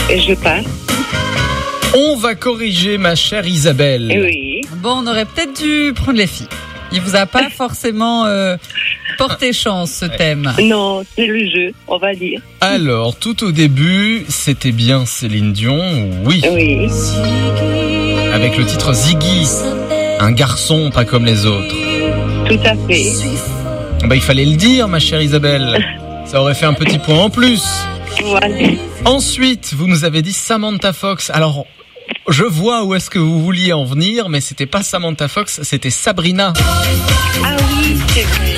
Et je passe. On va corriger, ma chère Isabelle. Oui. Bon, on aurait peut-être dû prendre les filles. Il vous a pas forcément porté chance, ce thème. Non, c'est le jeu, on va dire. Alors, tout au début, c'était bien Céline Dion, oui. Oui. Avec le titre Ziggy, un garçon pas comme les autres. Tout à fait. Il fallait le dire, ma chère Isabelle. Ça aurait fait un petit point en plus. Voilà. Ensuite, vous nous avez dit Samantha Fox. Alors, je vois où est-ce que vous vouliez en venir, mais c'était pas Samantha Fox, c'était Sabrina. Ah oui, c'est vrai.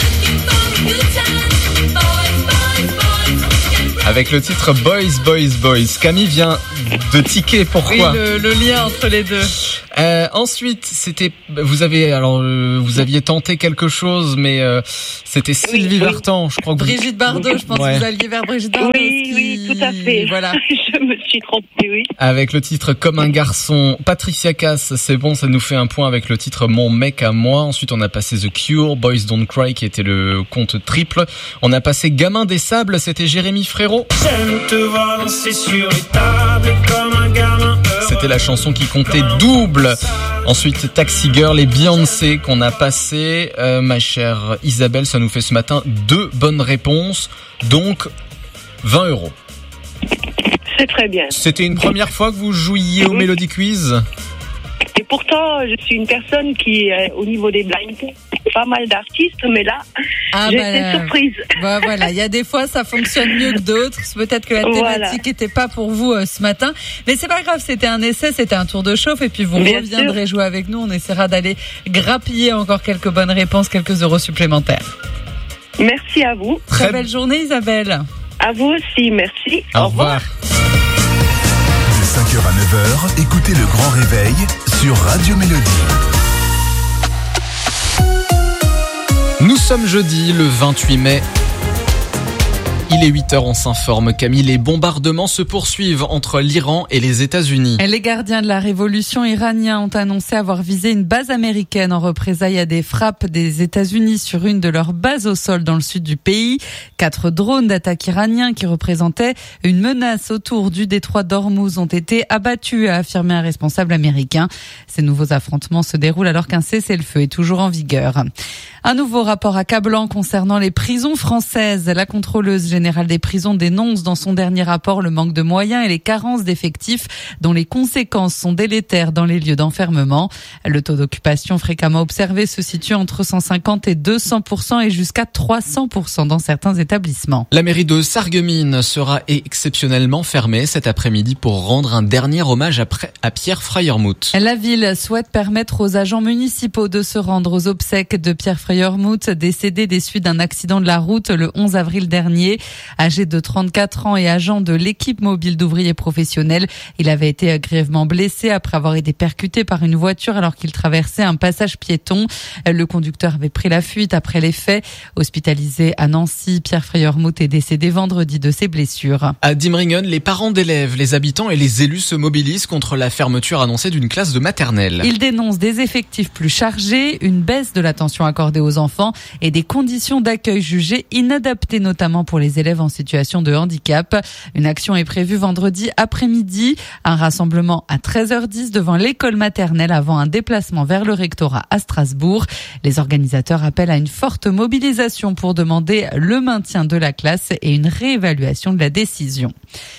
Avec le titre Boys, Boys, Boys. Camille vient de tiquer, pourquoi ? Oui, le lien entre les deux. Ensuite, c'était, vous aviez tenté quelque chose, mais c'était Sylvie Vartan, je crois que Brigitte Bardot, je pense que vous alliez vers Brigitte Bardot. Oui, tout à fait. Voilà. Je me suis trompée, oui. Avec le titre Comme un garçon. Patricia Cass, c'est bon, ça nous fait un point avec le titre Mon mec à moi. Ensuite, on a passé The Cure, Boys Don't Cry, qui était le compte triple. On a passé Gamin des Sables, c'était Jérémy Frérot. J'aime te voir danser sur les tables comme un gamin heureux. C'était la chanson qui comptait double. Ensuite, Taxi Girl et Beyoncé qu'on a passé. Ma chère Isabelle, ça nous fait ce matin 2 bonnes réponses. Donc, 20 €. C'est très bien. C'était une première fois que vous jouiez au Melody Quiz ? Et pourtant, je suis une personne qui, au niveau des blinds, pas mal d'artistes, mais là, j'étais surprise. Voilà, il y a des fois, ça fonctionne mieux que d'autres. C'est peut-être que la thématique n'était pas pour vous ce matin. Mais c'est pas grave, c'était un essai, c'était un tour de chauffe. Et puis vous reviendrez jouer avec nous. On essaiera d'aller grappiller encore quelques bonnes réponses, quelques euros supplémentaires. Merci à vous. Très belle journée, Isabelle. À vous aussi, merci. Au revoir. De 5h à 9h, écoutez le Grand Réveil sur Radio Mélodie. Nous sommes jeudi, le 28 mai. Il est 8h, on s'informe. Camille, les bombardements se poursuivent entre l'Iran et les États-Unis. Les gardiens de la révolution iraniens ont annoncé avoir visé une base américaine en représailles à des frappes des États-Unis sur une de leurs bases au sol dans le sud du pays. 4 drones d'attaque iraniens qui représentaient une menace autour du détroit d'Ormuz ont été abattus, a affirmé un responsable américain. Ces nouveaux affrontements se déroulent alors qu'un cessez-le-feu est toujours en vigueur. Un nouveau rapport accablant concernant les prisons françaises. La contrôleuse générale des prisons dénonce dans son dernier rapport le manque de moyens et les carences d'effectifs dont les conséquences sont délétères dans les lieux d'enfermement. Le taux d'occupation fréquemment observé se situe entre 150 et 200% et jusqu'à 300% dans certains établissements. La mairie de Sarreguemines sera exceptionnellement fermée cet après-midi pour rendre un dernier hommage à Pierre Freyermuth. La ville souhaite permettre aux agents municipaux de se rendre aux obsèques de Pierre Freyermuth, décédé des suites d'un accident de la route le 11 avril dernier. Âgé de 34 ans et agent de l'équipe mobile d'ouvriers professionnels, il avait été grièvement blessé après avoir été percuté par une voiture alors qu'il traversait un passage piéton. Le conducteur avait pris la fuite après les faits. Hospitalisé à Nancy, Pierre Freyermuth est décédé vendredi de ses blessures. À Dimringen, les parents d'élèves, les habitants et les élus se mobilisent contre la fermeture annoncée d'une classe de maternelle. Ils dénoncent des effectifs plus chargés, une baisse de l'attention accordée aux enfants et des conditions d'accueil jugées inadaptées, notamment pour les élèves en situation de handicap. Une action est prévue vendredi après-midi. Un rassemblement à 13h10 devant l'école maternelle avant un déplacement vers le rectorat à Strasbourg. Les organisateurs appellent à une forte mobilisation pour demander le maintien de la classe et une réévaluation de la décision.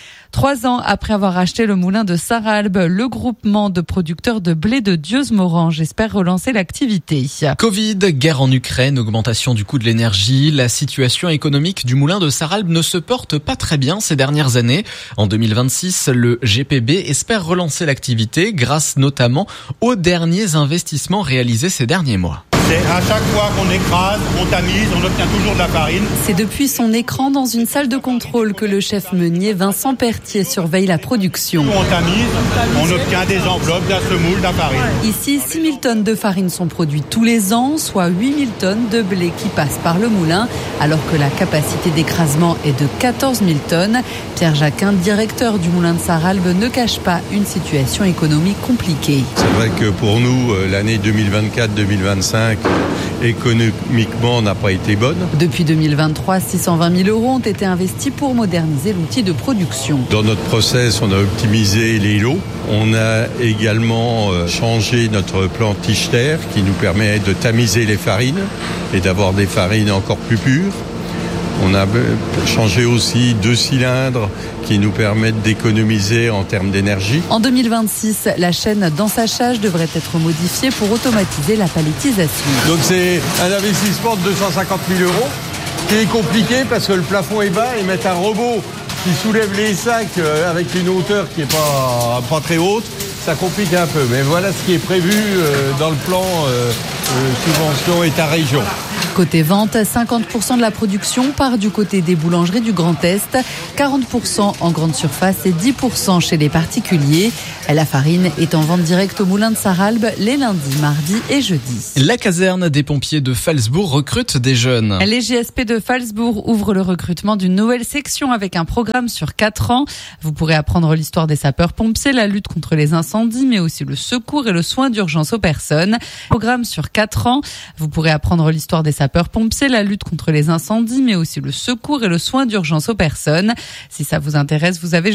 3 ans après avoir acheté le moulin de Sarralbe, le groupement de producteurs de blé de Dieuze-Morange espère relancer l'activité. Covid, guerre en Ukraine, augmentation du coût de l'énergie, la situation économique du moulin de Sarralbe ne se porte pas très bien ces dernières années. En 2026, le GPB espère relancer l'activité grâce notamment aux derniers investissements réalisés ces derniers mois. C'est à chaque fois qu'on écrase, on tamise, on obtient toujours de la farine. C'est depuis son écran dans une salle de contrôle que le chef meunier Vincent Pertier surveille la production. On tamise, on obtient des enveloppes, d'un semoule, de la farine. Ici, 6 000 tonnes de farine sont produites tous les ans, soit 8 000 tonnes de blé qui passent par le moulin, alors que la capacité d'écrasement est de 14 000 tonnes. Pierre Jacquin, directeur du moulin de Sarralbe, ne cache pas une situation économique compliquée. C'est vrai que pour nous, l'année 2024-2025 économiquement n'a pas été bonne. Depuis 2023, 620 000 € ont été investis pour moderniser l'outil de production. Dans notre process, on a optimisé les lots. On a également changé notre plan Tichter qui nous permet de tamiser les farines et d'avoir des farines encore plus pures. On a changé aussi 2 cylindres qui nous permettent d'économiser en termes d'énergie. En 2026, la chaîne d'ensachage devrait être modifiée pour automatiser la palettisation. Donc c'est un investissement de 250 000 € qui est compliqué parce que le plafond est bas et mettre un robot qui soulève les sacs avec une hauteur qui n'est pas très haute, ça complique un peu. Mais voilà ce qui est prévu dans le plan subvention État-région. Côté vente, 50% de la production part du côté des boulangeries du Grand Est, 40% en grande surface et 10% chez les particuliers. La farine est en vente directe au moulin de Sarralbe les lundis, mardis et jeudis. La caserne des pompiers de Phalsbourg recrute des jeunes. Les JSP de Phalsbourg ouvrent le recrutement d'une nouvelle section avec un programme sur 4 ans. Vous pourrez apprendre l'histoire des sapeurs-pompiers, la lutte contre les incendies, mais aussi le secours et le soin d'urgence aux personnes. Programme sur 4 ans. Vous pourrez apprendre l'histoire des sapeurs-pompiers, la lutte contre les incendies, mais aussi le secours et le soin d'urgence aux personnes. Si ça vous intéresse, vous avez